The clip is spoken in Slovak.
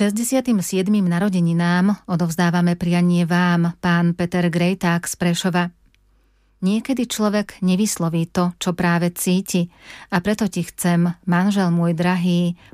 67. narodeninám odovzdávame prianie vám, pán Peter Grejták z Prešova. Niekedy človek nevysloví to, čo práve cíti, a preto ti chcem, manžel môj drahý,